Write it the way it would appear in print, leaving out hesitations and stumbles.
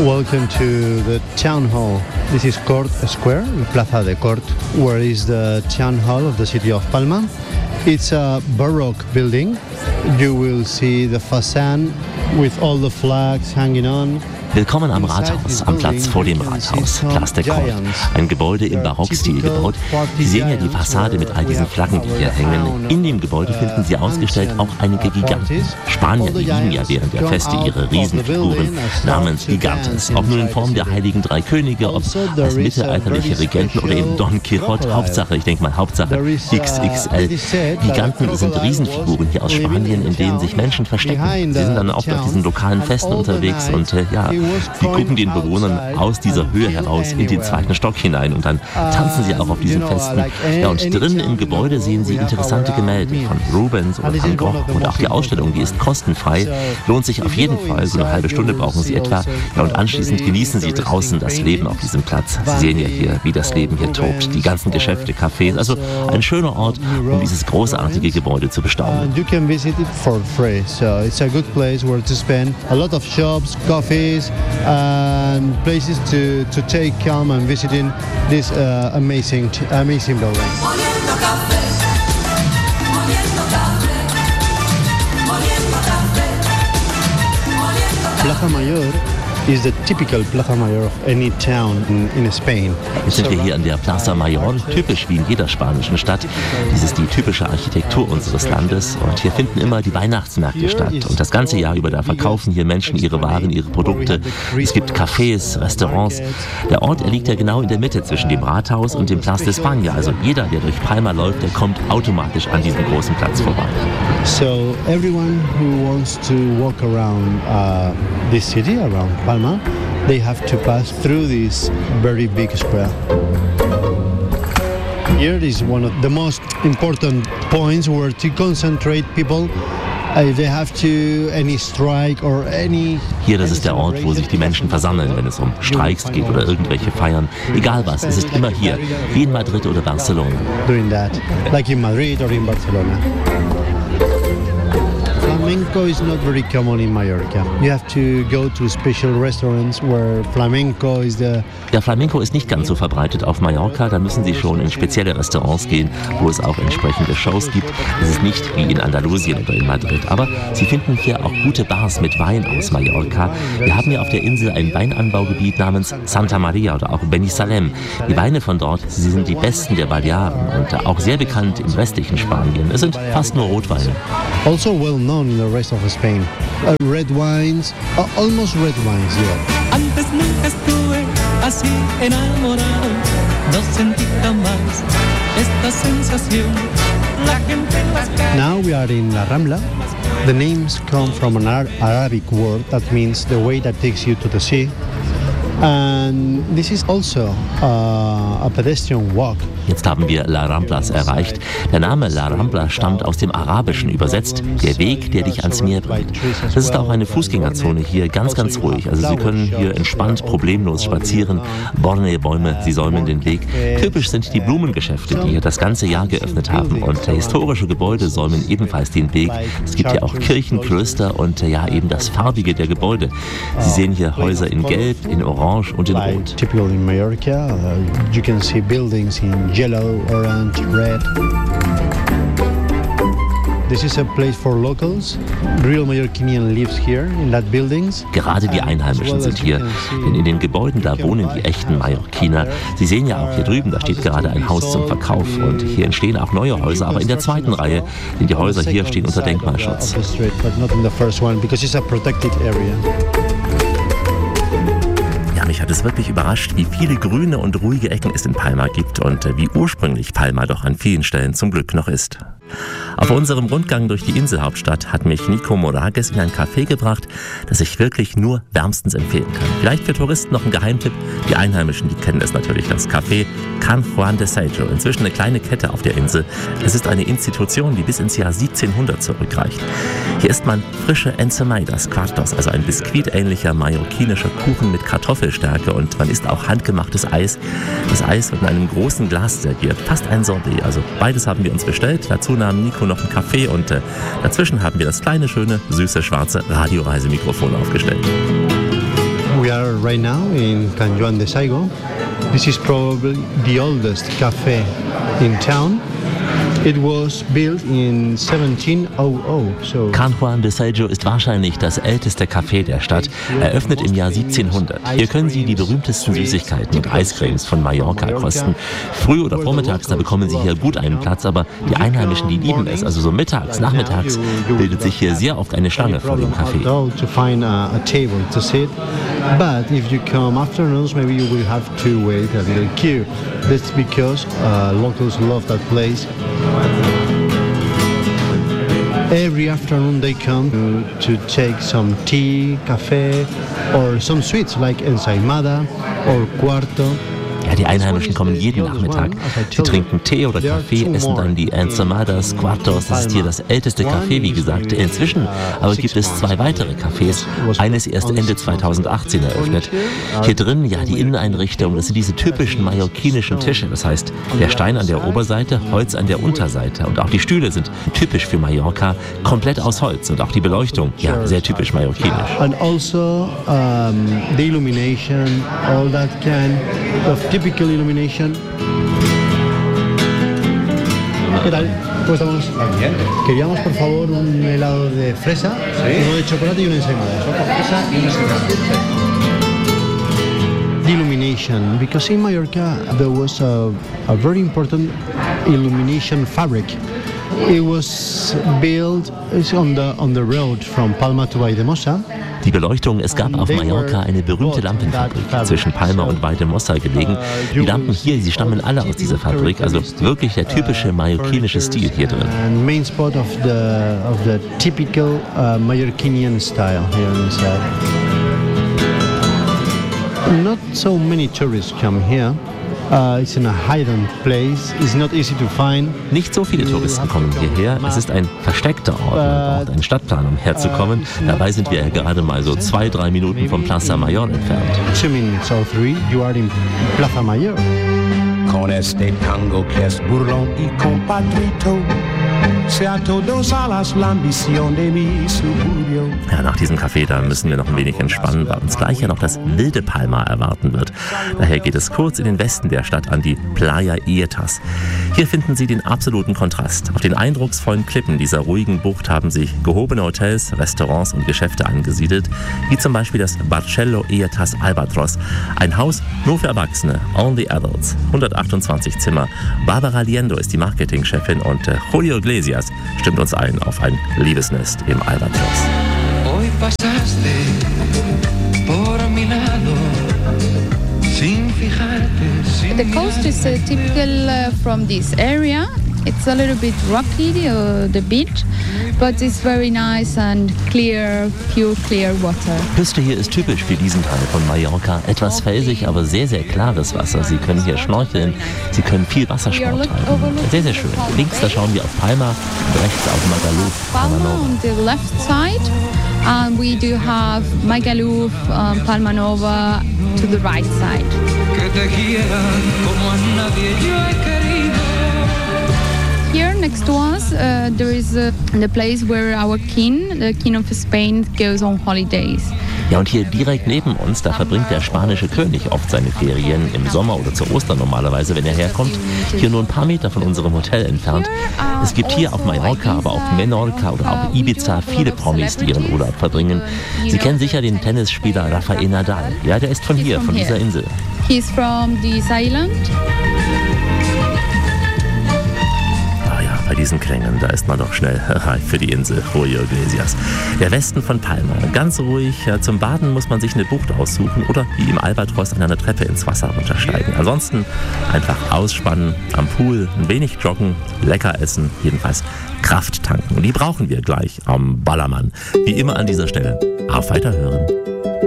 Welcome to the town hall. This is Cort Square, Plaza de Cort, where is the town hall of the city of Palma. It's a Baroque building. You will see the facade with all the flags hanging on. Willkommen am Rathaus, am Platz vor dem Rathaus, Place de Cort. Ein Gebäude im Barockstil gebaut. Sie sehen ja die Fassade mit all diesen Flaggen, die hier hängen. In dem Gebäude finden Sie ausgestellt auch einige Giganten. Spanier lieben ja während der Feste ihre Riesenfiguren namens Gigantes. Ob nun in Form der Heiligen Drei Könige, ob als mittelalterliche Regenten oder eben Don Quixote. Hauptsache XXL. Giganten sind Riesenfiguren hier aus Spanien, in denen sich Menschen verstecken. Sie sind dann oft auf diesen lokalen Festen unterwegs und sie gucken den Bewohnern aus dieser Höhe heraus in den zweiten Stock hinein und dann tanzen sie auch auf diesen Festen. Ja, und drinnen im Gebäude sehen Sie interessante Gemälde von Rubens oder Van Gogh und auch die Ausstellung, die ist kostenfrei, lohnt sich auf jeden Fall, so eine halbe Stunde brauchen Sie etwa. Ja, und anschließend genießen Sie draußen das Leben auf diesem Platz. Sie sehen ja hier, wie das Leben hier tobt, die ganzen Geschäfte, Cafés, also ein schöner Ort, um dieses großartige Gebäude zu bestaunen. You can visit it for free, so it's a good place where to spend a lot of shops, coffees, and places to take calm and visiting this amazing building. Plaza Mayor is the typical Plaza Mayor of any town in Spain. Jetzt sind wir hier an der Plaza Mayor, typisch wie in jeder spanischen Stadt. Dies ist die typische Architektur unseres Landes und hier finden immer die Weihnachtsmärkte statt. Und das ganze Jahr über, da verkaufen hier Menschen ihre Waren, ihre Produkte. Es gibt Cafés, Restaurants. Der Ort, er liegt ja genau in der Mitte zwischen dem Rathaus und dem Place de España. Also jeder, der durch Palma läuft, der kommt automatisch an diesem großen Platz vorbei. So everyone who wants to walk around this city, around Palma, they have to pass through this very big square. Here is one of the most important points where to concentrate people. If they have to any strike or any. Hier, das ist der Ort, wo sich die Menschen versammeln, wenn es um Streiks geht oder irgendwelche Feiern. Egal was, es ist immer hier, wie in Madrid oder Barcelona. Doing that, like in Madrid or in Barcelona. Flamenco is not very common in Mallorca. You have to go to special restaurants where flamenco is the... Der Flamenco ist nicht ganz so verbreitet auf Mallorca, da müssen Sie schon in spezielle Restaurants gehen, wo es auch entsprechende Shows gibt. Es ist nicht wie in Andalusien oder in Madrid, aber Sie finden hier auch gute Bars mit Wein aus Mallorca. Wir haben hier auf der Insel ein Weinanbaugebiet namens Santa Maria oder auch Benisalem. Die Weine von dort, sie sind die besten der Balearen und auch sehr bekannt im westlichen Spanien. Es sind fast nur Rotweine. Also well known in the rest of Spain. Red wines, almost red wines, yeah. Antes nunca estuve así enamorado, no sentí jamás esta sensación. La gente en las calles. Now we are in La Rambla. The names come from an Arabic word that means the way that takes you to the sea. And this is also a pedestrian walk. Jetzt haben wir La Ramblas erreicht. Der Name La Rambla stammt aus dem Arabischen übersetzt, der Weg, der dich ans Meer bringt. Das ist auch eine Fußgängerzone hier, ganz, ganz ruhig. Also Sie können hier entspannt, problemlos spazieren. Bornee-Bäume, sie säumen den Weg. Typisch sind die Blumengeschäfte, die hier das ganze Jahr geöffnet haben. Und historische Gebäude säumen ebenfalls den Weg. Es gibt hier auch Kirchen, Klöster und ja eben das Farbige der Gebäude. Sie sehen hier Häuser in Gelb, in Orange und in Rot. Typical in Mallorca, you can see buildings in yellow, orange, red. This is a place for locals. Real Mallorquinian lives here in that buildings. Gerade die Einheimischen sind hier, denn in den Gebäuden, da wohnen die echten Mallorquiner. Sie sehen ja auch hier drüben, da steht gerade ein Haus zum Verkauf und hier entstehen auch neue Häuser, aber in der zweiten Reihe, denn die Häuser hier stehen unter Denkmalschutz. Mich hat es wirklich überrascht, wie viele grüne und ruhige Ecken es in Palma gibt und wie ursprünglich Palma doch an vielen Stellen zum Glück noch ist. Auf unserem Rundgang durch die Inselhauptstadt hat mich Nico Moragues in ein Café gebracht, das ich wirklich nur wärmstens empfehlen kann. Vielleicht für Touristen noch ein Geheimtipp. Die Einheimischen, die kennen es natürlich, das Café Can Juan de Saijo. Inzwischen eine kleine Kette auf der Insel. Es ist eine Institution, die bis ins Jahr 1700 zurückreicht. Hier isst man frische Ensemadas Quartos, also ein biskuitähnlicher mallorquinischer Kuchen mit Kartoffelstärke und man isst auch handgemachtes Eis. Das Eis wird in einem großen Glas serviert, fast ein Sorbet. Also beides haben wir uns bestellt. Dazu nahm Nico noch einen Kaffee und dazwischen haben wir das kleine, schöne, süße, schwarze Radioreisemikrofon aufgestellt. We are right now in Can Juan de Saigo. This is probably the oldest cafe in town. It was built in 1700. So Can Juan de Saigo ist wahrscheinlich das älteste Café der Stadt, eröffnet im Jahr 1700. Hier können Sie die berühmtesten Süßigkeiten und Eiscremes von Mallorca kosten. Früh oder vormittags, da bekommen Sie hier gut einen Platz, aber die Einheimischen, die lieben es. Also so mittags, nachmittags bildet sich hier sehr oft eine Schlange vor dem Café. But if you come afternoons, maybe you will have to wait a little queue. That's because locals love that place. Every afternoon they come to take some tea, café, or some sweets like ensaimada or cuarto. Ja, die Einheimischen kommen jeden Nachmittag. Sie trinken Tee oder Kaffee, essen dann die ensaimadas, cuartos. Das ist hier das älteste Café, wie gesagt. Inzwischen aber gibt es 2 weitere Cafés. Eines erst Ende 2018 eröffnet. Hier drin, ja, die Inneneinrichtung, das sind diese typischen mallorquinischen Tische. Das heißt, der Stein an der Oberseite, Holz an der Unterseite. Und auch die Stühle sind typisch für Mallorca, komplett aus Holz. Und auch die Beleuchtung, ja, sehr typisch mallorquinisch. And also the illumination, all that kind of typical illumination. ¿Qué tal? ¿Cómo estamos? Bien. Queríamos, por favor, un helado de fresa, uno de chocolate y una ensaimada. Fresa y una ensaimada. The illumination, because in Mallorca there was a very important illumination fabric. It was built on the road from Palma to Valldemossa. Die Beleuchtung, es gab auf Mallorca eine berühmte Lampenfabrik zwischen Palma und Valldemossa gelegen. Die Lampen hier, sie stammen alle aus dieser Fabrik, also wirklich der typische mallorquinische Stil hier drin. Main spot of the typical Mallorquinian style here inside. Not so many tourists come here. It's in a hidden place. It's not easy to find. Nicht so viele Touristen kommen hierher. Es ist ein versteckter Ort. Man braucht einen Stadtplan, um herzukommen. Dabei sind wir ja gerade mal so 2-3 Minuten vom Plaza Mayor entfernt. 2 minutes or 3, you are in Plaza Mayor. Con este tango que es burlón y compadrito, sea todos alas la ambición de mi suburbio. Ja, nach diesem Café, da müssen wir noch ein wenig entspannen, weil uns gleich ja noch das wilde Palma erwarten wird. Daher geht es kurz in den Westen der Stadt an die Playa Ietas. Hier finden Sie den absoluten Kontrast. Auf den eindrucksvollen Klippen dieser ruhigen Bucht haben sich gehobene Hotels, Restaurants und Geschäfte angesiedelt, wie zum Beispiel das Barcello Ietas Albatros. Ein Haus nur für Erwachsene, only adults, 128 Zimmer. Barbara Liendo ist die Marketingchefin und Julio Iglesias stimmt uns ein auf ein Liebesnest im Albatros. Hoy pasaste por mi lado sin fijarte. The coast is typical from this area. It's a little bit rocky, the beach, but it's very nice and clear, pure clear water. Die Küste hier ist typisch für diesen Teil von Mallorca. Etwas felsig, aber sehr, sehr klares Wasser. Sie können hier schnorcheln, Sie können viel Wassersport treiben. Sehr, sehr schön. Links, da schauen wir auf Palma und rechts auf Magaluf. Palma on the left side, and we do have Magaluf, Palma Nova to the right side. Here next to us, there is the place where our king, the King of Spain, goes on holidays. Ja, und hier direkt neben uns, da verbringt der spanische König oft seine Ferien im Sommer oder zu Ostern normalerweise, wenn er herkommt. Hier nur ein paar Meter von unserem Hotel entfernt. Es gibt hier auf Mallorca, aber auch Menorca oder auch Ibiza viele Promis, die ihren Urlaub verbringen. Sie kennen sicher den Tennisspieler Rafael Nadal. Ja, der ist von hier, von dieser Insel. He's from this island. Bei diesen Klängen, da ist man doch schnell reif für die Insel Julio Iglesias. Der Westen von Palma, ganz ruhig. Zum Baden muss man sich eine Bucht aussuchen oder wie im Albatros an einer Treppe ins Wasser runtersteigen. Ansonsten einfach ausspannen, am Pool, ein wenig joggen, lecker essen, jedenfalls Kraft tanken. Und die brauchen wir gleich am Ballermann. Wie immer an dieser Stelle. Auf Weiterhören.